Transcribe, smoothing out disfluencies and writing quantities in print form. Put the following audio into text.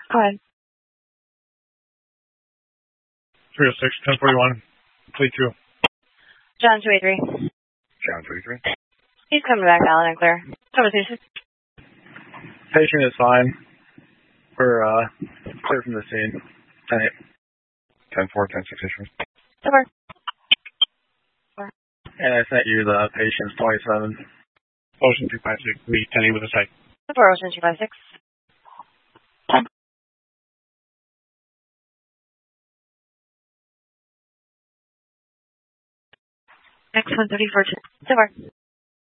Go ahead. 306, 1041, complete 2. John 283. John 23. He's coming back valid and clear. Conversation. Patient is fine. We're clear from the scene. 10-8. 10-4, 10-6 issues. So far. And I sent you the patient's 27. Ocean 256, lead 10 with a site. So far, Ocean 256. X134. So far.